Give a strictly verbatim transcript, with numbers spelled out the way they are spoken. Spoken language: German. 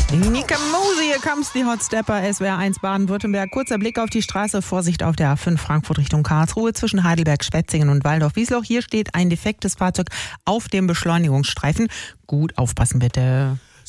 Nika Mose, hier kommst die Hotstepper, S W R eins Baden-Württemberg. Kurzer Blick auf die Straße, Vorsicht auf der A fünf Frankfurt Richtung Karlsruhe zwischen Heidelberg, Schwetzingen und Waldorf-Wiesloch. Hier steht ein defektes Fahrzeug auf dem Beschleunigungsstreifen. Gut aufpassen bitte.